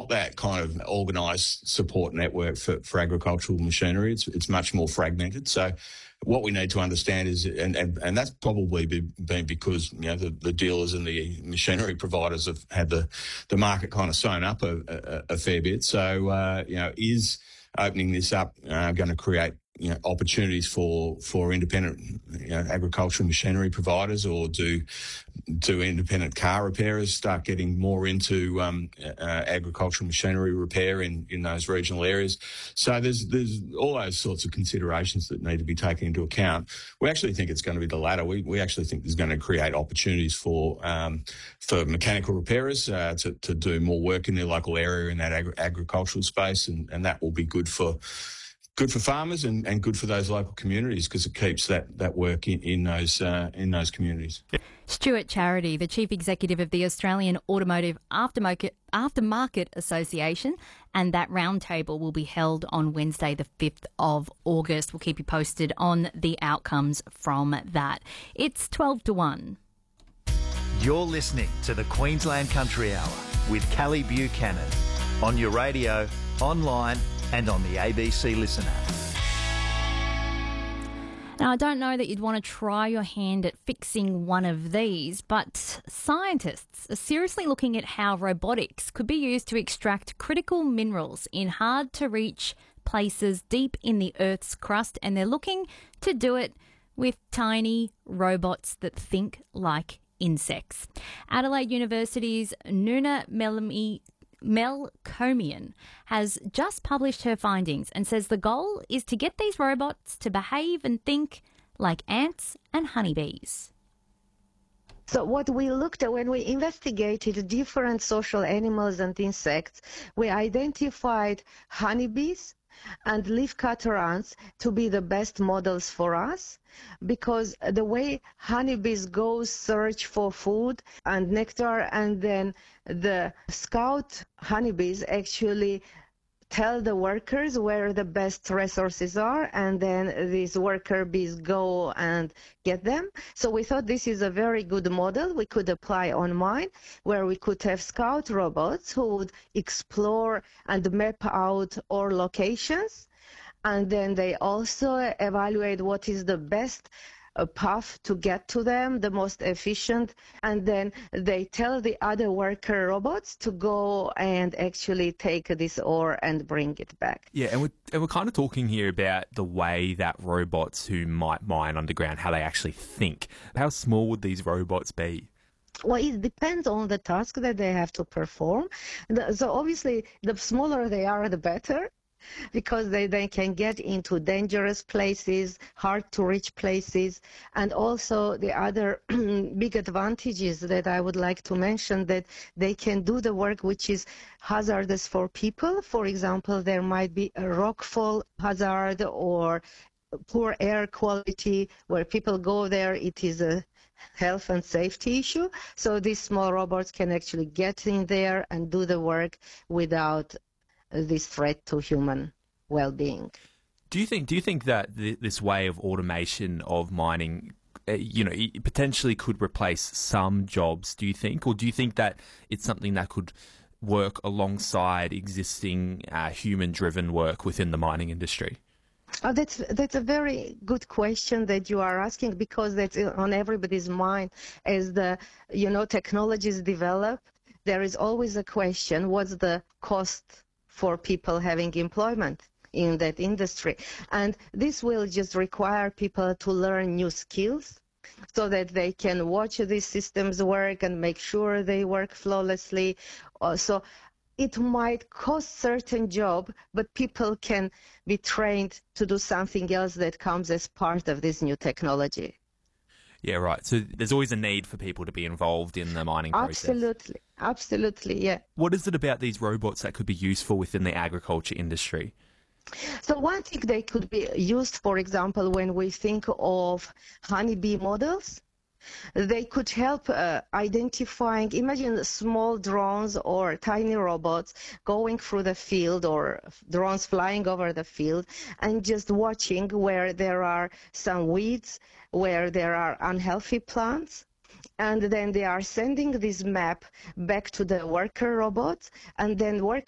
not that kind of organised support network for agricultural machinery. It's much more fragmented. So what we need to understand is, and that's probably been because the dealers and the machinery providers have had the market kind of sewn up a fair bit. So is opening this up going to create opportunities for independent agricultural machinery providers, or do independent car repairers start getting more into agricultural machinery repair in those regional areas? So there's all those sorts of considerations that need to be taken into account. We actually think it's going to be the latter. We actually think there's going to create opportunities for mechanical repairers to do more work in their local area in that agricultural space, and that will be good for farmers and good for those local communities, because it keeps that work in those communities. Stuart Charity, the Chief Executive of the Australian Automotive Aftermarket Association, and that roundtable will be held on Wednesday the 5th of August. We'll keep you posted on the outcomes from that. It's 12 to 1. You're listening to the Queensland Country Hour with Callie Buchanan on your radio, online and on the ABC Listen app. Now, I don't know that you'd want to try your hand at fixing one of these, but scientists are seriously looking at how robotics could be used to extract critical minerals in hard-to-reach places deep in the Earth's crust, and they're looking to do it with tiny robots that think like insects. Adelaide University's Nuna Melkomian has just published her findings and says the goal is to get these robots to behave and think like ants and honeybees. So what we looked at when we investigated different social animals and insects, we identified honeybees and leafcutter ants to be the best models for us, because the way honeybees go search for food and nectar, and then the scout honeybees actually tell the workers where the best resources are, and then these worker bees go and get them. So we thought this is a very good model we could apply on mine, where we could have scout robots who would explore and map out our locations, and then they also evaluate what is the best path to get to them, the most efficient, and then they tell the other worker robots to go and actually take this ore and bring it back. Yeah, and we're kind of talking here about the way that robots who might mine underground, how they actually think. How small would these robots be? Well, it depends on the task that they have to perform. So obviously, the smaller they are, the better, because they can get into dangerous places, hard-to-reach places. And also the other big advantages that I would like to mention, that they can do the work which is hazardous for people. For example, there might be a rockfall hazard or poor air quality where people go there. It is a health and safety issue. So these small robots can actually get in there and do the work without this threat to human well-being. Do you think that this way of automation of mining, it potentially could replace some jobs? Do you think, or do you think that it's something that could work alongside existing human-driven work within the mining industry? Oh, that's a very good question that you are asking, because that's on everybody's mind as the technologies develop. There is always a question: what's the cost for people having employment in that industry? And this will just require people to learn new skills so that they can watch these systems work and make sure they work flawlessly. So it might cost certain job, but people can be trained to do something else that comes as part of this new technology. Yeah, right. So there's always a need for people to be involved in the mining process. Absolutely, yeah. What is it about these robots that could be useful within the agriculture industry? So one thing they could be used, for example, when we think of honeybee models, they could help identifying, imagine small drones or tiny robots going through the field, or drones flying over the field, and just watching where there are some weeds, where there are unhealthy plants. And then they are sending this map back to the worker robots, and then worker